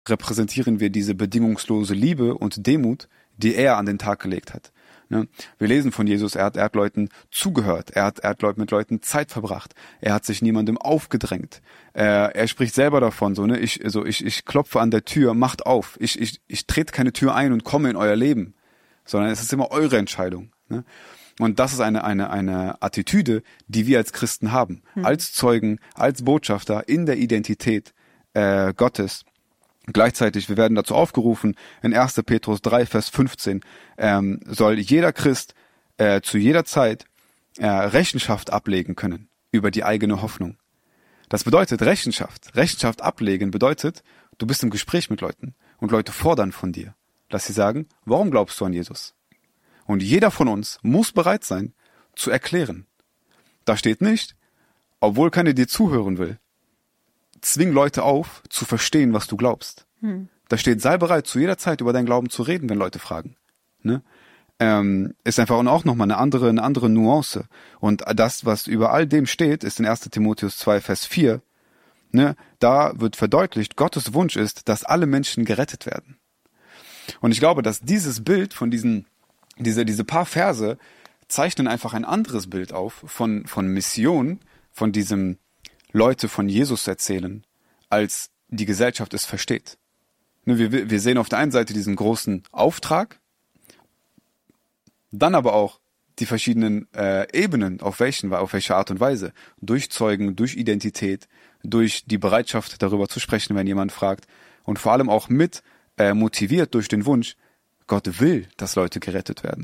repräsentieren wir diese bedingungslose Liebe und Demut, die er an den Tag gelegt hat. Ne? Wir lesen von Jesus, er hat Leuten zugehört, er hat mit Leuten Zeit verbracht, er hat sich niemandem aufgedrängt. Er spricht selber davon, ich klopfe an der Tür, macht auf, ich trete keine Tür ein und komme in euer Leben, sondern es ist immer eure Entscheidung. Ne? Und das ist eine Attitüde, die wir als Christen haben, als Zeugen, als Botschafter in der Identität Gottes. Gleichzeitig, wir werden dazu aufgerufen, in 1. Petrus 3, Vers 15, soll jeder Christ zu jeder Zeit Rechenschaft ablegen können über die eigene Hoffnung. Das bedeutet Rechenschaft ablegen bedeutet, du bist im Gespräch mit Leuten und Leute fordern von dir, dass sie sagen, warum glaubst du an Jesus? Und jeder von uns muss bereit sein, zu erklären. Da steht nicht, obwohl keiner dir zuhören will, zwing Leute auf, zu verstehen, was du glaubst. Da steht, sei bereit, zu jeder Zeit über deinen Glauben zu reden, wenn Leute fragen. Ne? Ist einfach auch nochmal eine andere Nuance. Und das, was über all dem steht, ist in 1. Timotheus 2, Vers 4. Ne? Da wird verdeutlicht, Gottes Wunsch ist, dass alle Menschen gerettet werden. Und ich glaube, dass dieses Bild von diese paar Verse zeichnen einfach ein anderes Bild auf von Mission, von diesem Leute von Jesus erzählen, als die Gesellschaft es versteht. Wir sehen auf der einen Seite diesen großen Auftrag, dann aber auch die verschiedenen Ebenen, auf welche Art und Weise. Durch Zeugen, durch Identität, durch die Bereitschaft, darüber zu sprechen, wenn jemand fragt. Und vor allem auch mit motiviert durch den Wunsch, Gott will, dass Leute gerettet werden.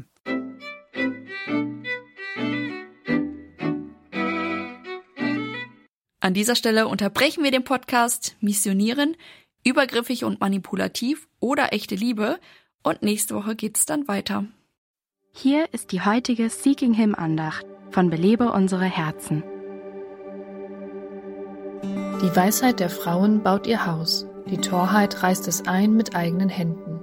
An dieser Stelle unterbrechen wir den Podcast Missionieren, übergriffig und manipulativ oder echte Liebe und nächste Woche geht's dann weiter. Hier ist die heutige Seeking Him Andacht von Belebe unsere Herzen. Die Weisheit der Frauen baut ihr Haus, die Torheit reißt es ein mit eigenen Händen.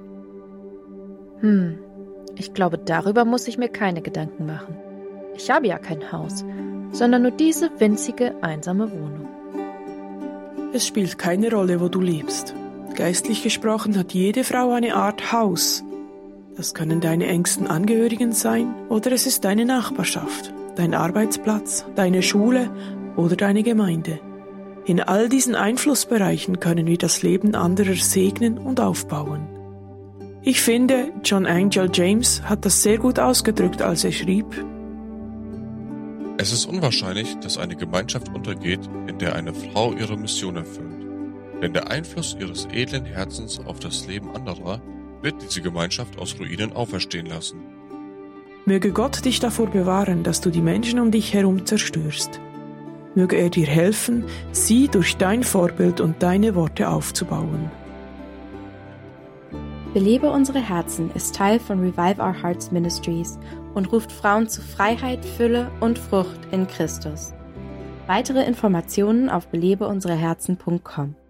Ich glaube, darüber muss ich mir keine Gedanken machen. Ich habe ja kein Haus, sondern nur diese winzige, einsame Wohnung. Es spielt keine Rolle, wo du lebst. Geistlich gesprochen hat jede Frau eine Art Haus. Das können deine engsten Angehörigen sein oder es ist deine Nachbarschaft, dein Arbeitsplatz, deine Schule oder deine Gemeinde. In all diesen Einflussbereichen können wir das Leben anderer segnen und aufbauen. Ich finde, John Angel James hat das sehr gut ausgedrückt, als er schrieb: Es ist unwahrscheinlich, dass eine Gemeinschaft untergeht, in der eine Frau ihre Mission erfüllt. Denn der Einfluss ihres edlen Herzens auf das Leben anderer wird diese Gemeinschaft aus Ruinen auferstehen lassen. Möge Gott dich davor bewahren, dass du die Menschen um dich herum zerstörst. Möge er dir helfen, sie durch dein Vorbild und deine Worte aufzubauen. Belebe unsere Herzen ist Teil von Revive Our Hearts Ministries und ruft Frauen zu Freiheit, Fülle und Frucht in Christus. Weitere Informationen auf belebeunsereherzen.com.